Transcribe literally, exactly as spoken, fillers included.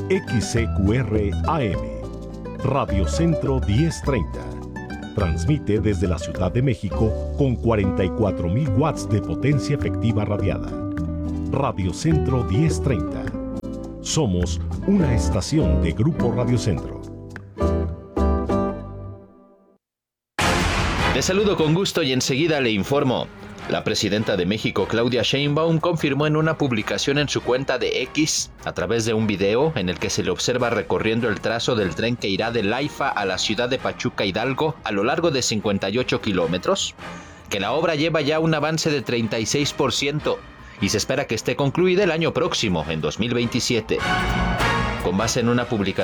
X C Q R A M, Radio Centro diez treinta. Transmite desde la Ciudad de México con cuarenta y cuatro mil watts de potencia efectiva radiada. Radio Centro diez treinta. Somos una estación de Grupo Radio Centro. Le saludo con gusto y enseguida le informo. La presidenta de México, Claudia Sheinbaum, confirmó en una publicación en su cuenta de X, a través de un video en el que se le observa recorriendo el trazo del tren que irá del AIFA a la ciudad de Pachuca Hidalgo a lo largo de cincuenta y ocho kilómetros, que la obra lleva ya un avance de treinta y seis por ciento y se espera que esté concluida el año próximo, en dos mil veintisiete. Con base en una publicación